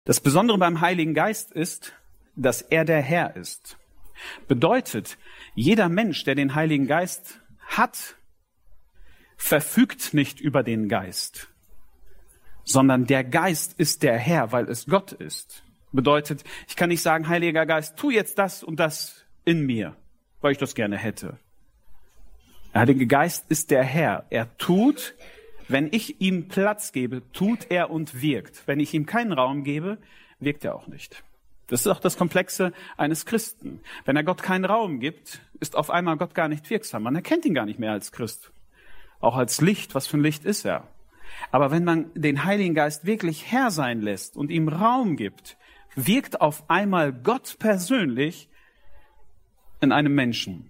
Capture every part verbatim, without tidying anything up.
Das Besondere beim Heiligen Geist ist, dass er der Herr ist. Bedeutet, jeder Mensch, der den Heiligen Geist hat, verfügt nicht über den Geist, sondern der Geist ist der Herr, weil es Gott ist. Bedeutet, ich kann nicht sagen, Heiliger Geist, tu jetzt das und das in mir, weil ich das gerne hätte. Der Heilige Geist ist der Herr. Er tut, wenn ich ihm Platz gebe, tut er und wirkt. Wenn ich ihm keinen Raum gebe, wirkt er auch nicht. Das ist auch das Komplexe eines Christen. Wenn er Gott keinen Raum gibt, ist auf einmal Gott gar nicht wirksam. Man erkennt ihn gar nicht mehr als Christ. Auch als Licht. Was für ein Licht ist er? Aber wenn man den Heiligen Geist wirklich Herr sein lässt und ihm Raum gibt, wirkt auf einmal Gott persönlich in einem Menschen.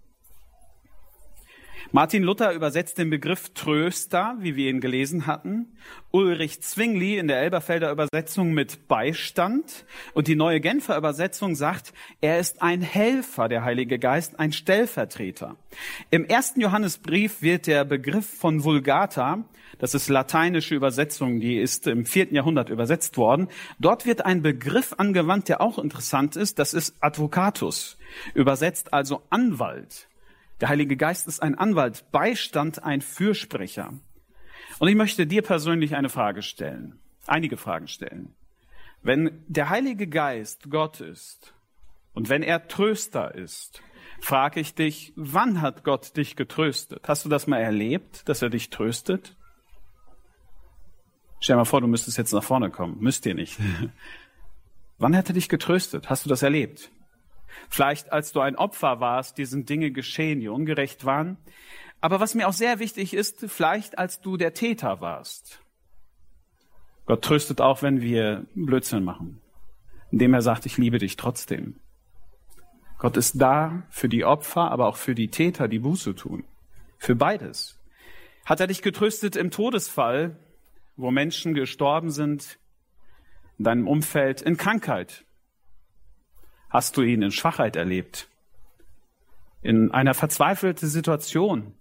Martin Luther übersetzt den Begriff Tröster, wie wir ihn gelesen hatten. Ulrich Zwingli in der Elberfelder Übersetzung mit Beistand. Und die Neue Genfer Übersetzung sagt, er ist ein Helfer, der Heilige Geist, ein Stellvertreter. Im ersten Johannesbrief wird der Begriff von Vulgata, das ist lateinische Übersetzung, die ist im vierten Jahrhundert übersetzt worden. Dort wird ein Begriff angewandt, der auch interessant ist, das ist Advocatus, übersetzt also Anwalt. Der Heilige Geist ist ein Anwalt, Beistand, ein Fürsprecher. Und ich möchte dir persönlich eine Frage stellen, einige Fragen stellen. Wenn der Heilige Geist Gott ist und wenn er Tröster ist, frage ich dich, wann hat Gott dich getröstet? Hast du das mal erlebt, dass er dich tröstet? Stell dir mal vor, du müsstest jetzt nach vorne kommen. Müsst ihr nicht. Wann hat er dich getröstet? Hast du das erlebt? Vielleicht als du ein Opfer warst, dir sind Dinge geschehen, die ungerecht waren. Aber was mir auch sehr wichtig ist, vielleicht als du der Täter warst. Gott tröstet auch, wenn wir Blödsinn machen, indem er sagt, ich liebe dich trotzdem. Gott ist da für die Opfer, aber auch für die Täter, die Buße tun. Für beides. Hat er dich getröstet im Todesfall, wo Menschen gestorben sind, in deinem Umfeld, in Krankheit? Hast du ihn in Schwachheit erlebt? In einer verzweifelten Situation?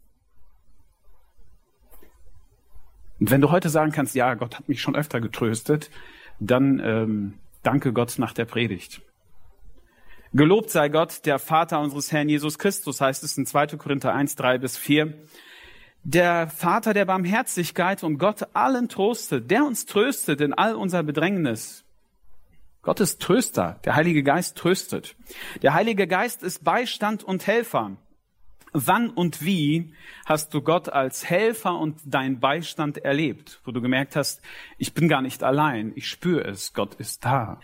Und wenn du heute sagen kannst, ja, Gott hat mich schon öfter getröstet, dann ähm, danke Gott nach der Predigt. Gelobt sei Gott, der Vater unseres Herrn Jesus Christus, heißt es in zweiter Korinther eins, drei bis vier. Der Vater der Barmherzigkeit und Gott allen tröstet, der uns tröstet in all unser Bedrängnis. Gott ist Tröster, der Heilige Geist tröstet. Der Heilige Geist ist Beistand und Helfer. Wann und wie hast du Gott als Helfer und dein Beistand erlebt, wo du gemerkt hast, ich bin gar nicht allein, ich spüre es, Gott ist da.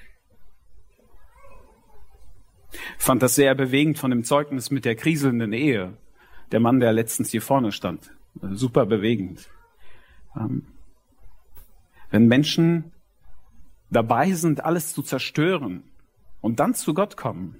Ich fand das sehr bewegend von dem Zeugnis mit der kriselnden Ehe. Der Mann, der letztens hier vorne stand. Super bewegend. Wenn Menschen dabei sind, alles zu zerstören und dann zu Gott kommen.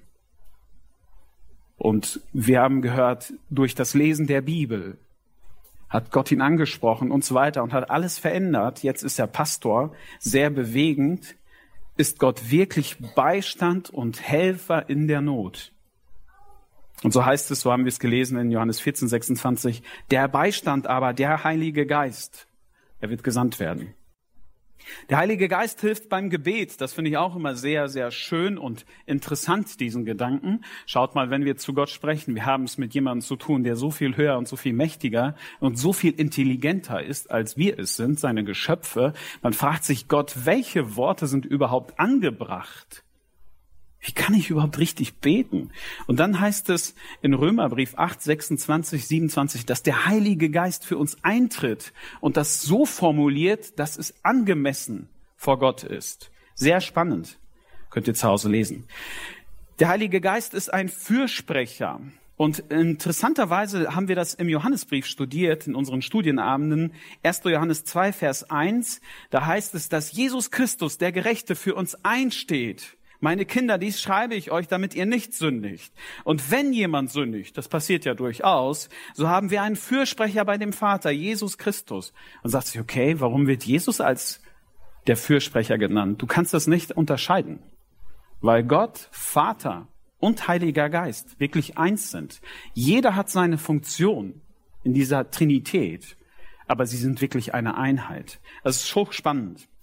Und wir haben gehört, durch das Lesen der Bibel hat Gott ihn angesprochen und so weiter und hat alles verändert. Jetzt ist er Pastor, sehr bewegend. Ist Gott wirklich Beistand und Helfer in der Not? Und so heißt es, so haben wir es gelesen in Johannes vierzehn, sechsundzwanzig, der Beistand aber, der Heilige Geist, er wird gesandt werden. Der Heilige Geist hilft beim Gebet. Das finde ich auch immer sehr, sehr schön und interessant, diesen Gedanken. Schaut mal, wenn wir zu Gott sprechen, wir haben es mit jemandem zu tun, der so viel höher und so viel mächtiger und so viel intelligenter ist, als wir es sind, seine Geschöpfe. Man fragt sich, Gott, welche Worte sind überhaupt angebracht? Wie kann ich überhaupt richtig beten? Und dann heißt es in Römerbrief acht, sechsundzwanzig, siebenundzwanzig, dass der Heilige Geist für uns eintritt und das so formuliert, dass es angemessen vor Gott ist. Sehr spannend. Könnt ihr zu Hause lesen. Der Heilige Geist ist ein Fürsprecher. Und interessanterweise haben wir das im Johannesbrief studiert, in unseren Studienabenden. erster Johannes zwei, Vers eins, da heißt es, dass Jesus Christus, der Gerechte, für uns einsteht. Meine Kinder, dies schreibe ich euch, damit ihr nicht sündigt. Und wenn jemand sündigt, das passiert ja durchaus, so haben wir einen Fürsprecher bei dem Vater, Jesus Christus. Und sagt sich, okay, warum wird Jesus als der Fürsprecher genannt? Du kannst das nicht unterscheiden, weil Gott, Vater und Heiliger Geist wirklich eins sind. Jeder hat seine Funktion in dieser Trinität, aber sie sind wirklich eine Einheit. Das ist hochspannend.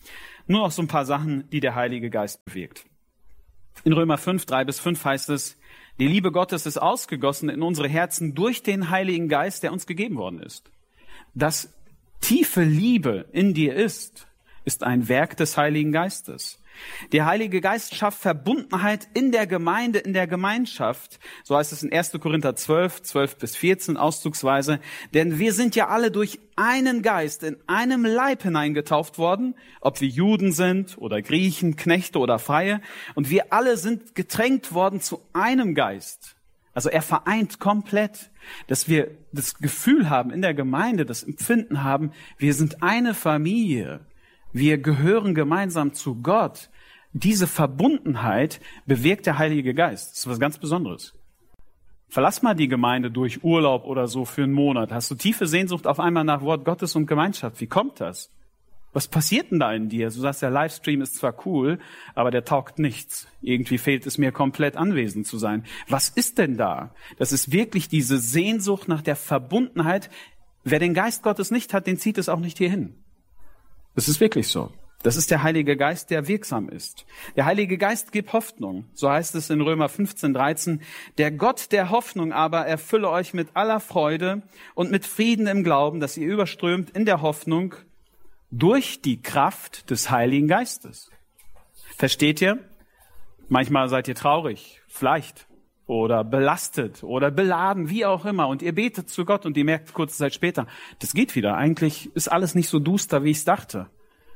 Nur noch so ein paar Sachen, die der Heilige Geist bewirkt. In Römer fünf, drei bis fünf heißt es, die Liebe Gottes ist ausgegossen in unsere Herzen durch den Heiligen Geist, der uns gegeben worden ist. Dass tiefe Liebe in dir ist, ist ein Werk des Heiligen Geistes. Der Heilige Geist schafft Verbundenheit in der Gemeinde, in der Gemeinschaft. So heißt es in erster Korinther zwölf, zwölf bis vierzehn auszugsweise. Denn wir sind ja alle durch einen Geist in einem Leib hineingetauft worden, ob wir Juden sind oder Griechen, Knechte oder Freie. Und wir alle sind getränkt worden zu einem Geist. Also er vereint komplett, dass wir das Gefühl haben in der Gemeinde, das Empfinden haben, wir sind eine Familie. Wir gehören gemeinsam zu Gott. Diese Verbundenheit bewirkt der Heilige Geist. Das ist was ganz Besonderes. Verlass mal die Gemeinde durch Urlaub oder so für einen Monat. Hast du tiefe Sehnsucht auf einmal nach Wort Gottes und Gemeinschaft? Wie kommt das? Was passiert denn da in dir? Du sagst, der Livestream ist zwar cool, aber der taugt nichts. Irgendwie fehlt es mir komplett anwesend zu sein. Was ist denn da? Das ist wirklich diese Sehnsucht nach der Verbundenheit. Wer den Geist Gottes nicht hat, den zieht es auch nicht hierhin. Das ist wirklich so. Das ist der Heilige Geist, der wirksam ist. Der Heilige Geist gibt Hoffnung. So heißt es in Römer fünfzehn, dreizehn. Der Gott der Hoffnung aber erfülle euch mit aller Freude und mit Frieden im Glauben, dass ihr überströmt in der Hoffnung durch die Kraft des Heiligen Geistes. Versteht ihr? Manchmal seid ihr traurig, vielleicht, oder belastet oder beladen, wie auch immer. Und ihr betet zu Gott und ihr merkt kurze Zeit später, das geht wieder. Eigentlich ist alles nicht so duster, wie ich es dachte.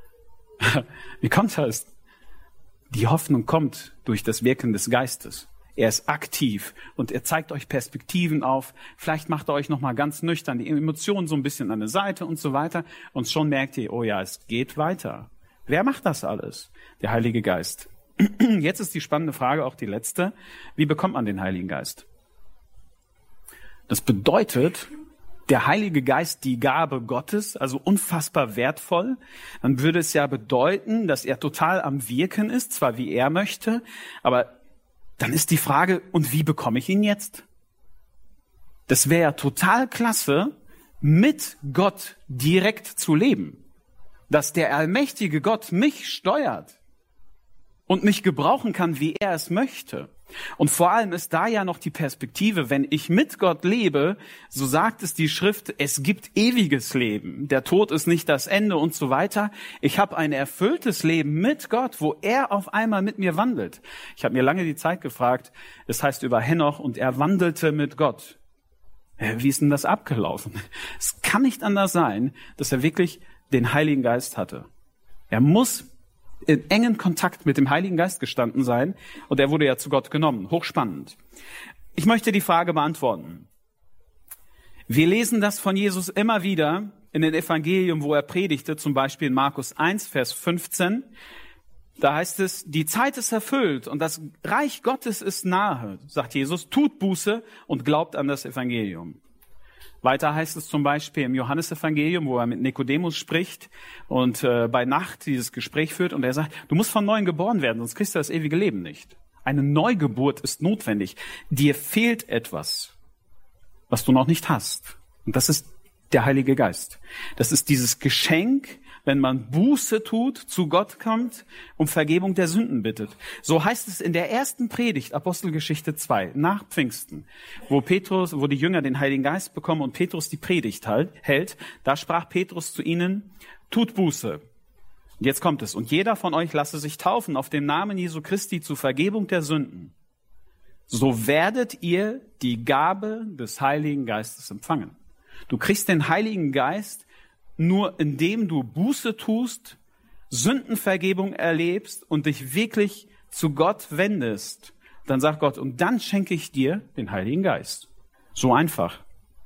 Wie kommt das? Die Hoffnung kommt durch das Wirken des Geistes. Er ist aktiv und er zeigt euch Perspektiven auf. Vielleicht macht er euch nochmal ganz nüchtern die Emotionen so ein bisschen an der Seite und so weiter. Und schon merkt ihr, oh ja, es geht weiter. Wer macht das alles? Der Heilige Geist. Jetzt ist die spannende Frage, auch die letzte. Wie bekommt man den Heiligen Geist? Das bedeutet, der Heilige Geist, die Gabe Gottes, also unfassbar wertvoll. Dann würde es ja bedeuten, dass er total am Wirken ist, zwar wie er möchte, aber dann ist die Frage, und wie bekomme ich ihn jetzt? Das wäre ja total klasse, mit Gott direkt zu leben. Dass der allmächtige Gott mich steuert und mich gebrauchen kann, wie er es möchte. Und vor allem ist da ja noch die Perspektive, wenn ich mit Gott lebe, so sagt es die Schrift, es gibt ewiges Leben. Der Tod ist nicht das Ende und so weiter. Ich habe ein erfülltes Leben mit Gott, wo er auf einmal mit mir wandelt. Ich habe mir lange die Zeit gefragt, es heißt über Henoch, und er wandelte mit Gott. Wie ist denn das abgelaufen? Es kann nicht anders sein, dass er wirklich den Heiligen Geist hatte. Er muss in engen Kontakt mit dem Heiligen Geist gestanden sein und er wurde ja zu Gott genommen. Hochspannend. Ich möchte die Frage beantworten. Wir lesen das von Jesus immer wieder in den Evangelien, wo er predigte, zum Beispiel in Markus eins, Vers fünfzehn. Da heißt es, die Zeit ist erfüllt und das Reich Gottes ist nahe, sagt Jesus, tut Buße und glaubt an das Evangelium. Weiter heißt es zum Beispiel im Johannesevangelium, wo er mit Nikodemus spricht und äh, bei Nacht dieses Gespräch führt und er sagt, du musst von Neuem geboren werden, sonst kriegst du das ewige Leben nicht. Eine Neugeburt ist notwendig. Dir fehlt etwas, was du noch nicht hast. Und das ist der Heilige Geist. Das ist dieses Geschenk, wenn man Buße tut, zu Gott kommt, um Vergebung der Sünden bittet. So heißt es in der ersten Predigt, Apostelgeschichte zwei, nach Pfingsten, wo Petrus, wo die Jünger den Heiligen Geist bekommen und Petrus die Predigt halt, hält. Da sprach Petrus zu ihnen, tut Buße. Und jetzt kommt es. Und jeder von euch lasse sich taufen auf den Namen Jesu Christi zur Vergebung der Sünden. So werdet ihr die Gabe des Heiligen Geistes empfangen. Du kriegst den Heiligen Geist nur indem du Buße tust, Sündenvergebung erlebst und dich wirklich zu Gott wendest. Dann sagt Gott, und dann schenke ich dir den Heiligen Geist. So einfach.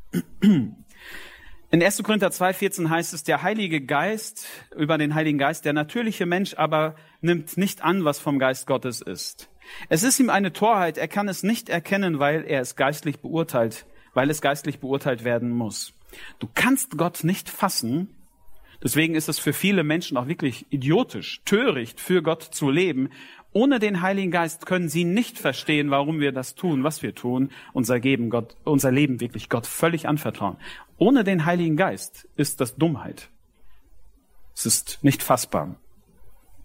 In erster Korinther zwei, vierzehn heißt es, der Heilige Geist, über den Heiligen Geist, der natürliche Mensch aber nimmt nicht an, was vom Geist Gottes ist. Es ist ihm eine Torheit, er kann es nicht erkennen, weil er es geistlich beurteilt, weil es geistlich beurteilt werden muss. Du kannst Gott nicht fassen, deswegen ist es für viele Menschen auch wirklich idiotisch, töricht, für Gott zu leben. Ohne den Heiligen Geist können sie nicht verstehen, warum wir das tun, was wir tun, unser Leben, Gott, unser Leben wirklich Gott völlig anvertrauen. Ohne den Heiligen Geist ist das Dummheit. Es ist nicht fassbar.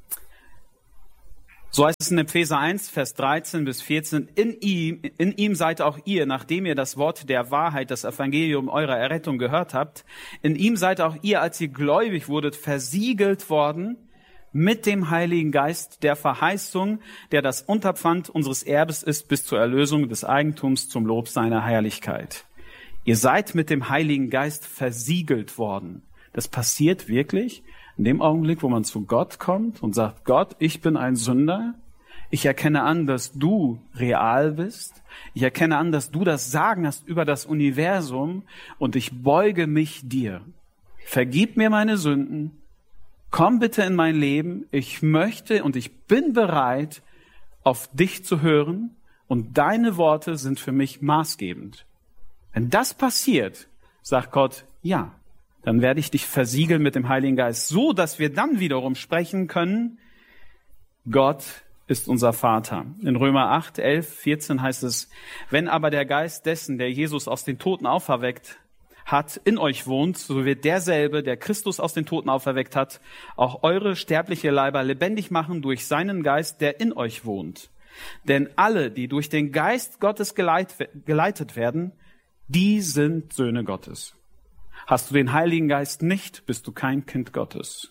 So heißt es in Epheser eins, Vers dreizehn bis vierzehn, in ihm, in ihm seid auch ihr, nachdem ihr das Wort der Wahrheit, das Evangelium eurer Errettung gehört habt, in ihm seid auch ihr, als ihr gläubig wurdet, versiegelt worden mit dem Heiligen Geist der Verheißung, der das Unterpfand unseres Erbes ist bis zur Erlösung des Eigentums zum Lob seiner Herrlichkeit. Ihr seid mit dem Heiligen Geist versiegelt worden. Das passiert wirklich in dem Augenblick, wo man zu Gott kommt und sagt, Gott, ich bin ein Sünder. Ich erkenne an, dass du real bist. Ich erkenne an, dass du das Sagen hast über das Universum und ich beuge mich dir. Vergib mir meine Sünden. Komm bitte in mein Leben. Ich möchte und ich bin bereit, auf dich zu hören und deine Worte sind für mich maßgebend. Wenn das passiert, sagt Gott, ja, dann werde ich dich versiegeln mit dem Heiligen Geist, so dass wir dann wiederum sprechen können, Gott ist unser Vater. In Römer acht, elf, vierzehn heißt es, wenn aber der Geist dessen, der Jesus aus den Toten auferweckt hat, in euch wohnt, so wird derselbe, der Christus aus den Toten auferweckt hat, auch eure sterbliche Leiber lebendig machen durch seinen Geist, der in euch wohnt. Denn alle, die durch den Geist Gottes geleitet werden, die sind Söhne Gottes. Hast du den Heiligen Geist nicht, bist du kein Kind Gottes.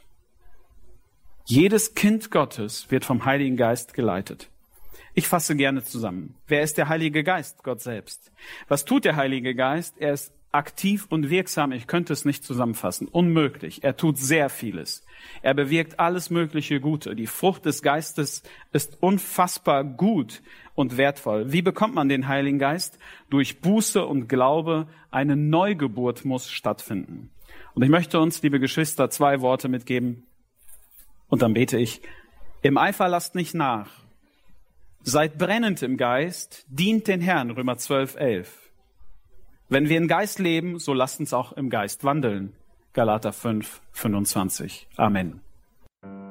Jedes Kind Gottes wird vom Heiligen Geist geleitet. Ich fasse gerne zusammen. Wer ist der Heilige Geist? Gott selbst. Was tut der Heilige Geist? Er ist aktiv und wirksam. Ich könnte es nicht zusammenfassen. Unmöglich. Er tut sehr vieles. Er bewirkt alles mögliche Gute. Die Frucht des Geistes ist unfassbar gut und wertvoll. Wie bekommt man den Heiligen Geist? Durch Buße und Glaube. Eine Neugeburt muss stattfinden. Und ich möchte uns, liebe Geschwister, zwei Worte mitgeben. Und dann bete ich. Im Eifer lasst nicht nach. Seid brennend im Geist. Dient den Herrn. Römer zwölf, elf. Wenn wir im Geist leben, so lasst uns auch im Geist wandeln. Galater fünf, fünfundzwanzig. Amen.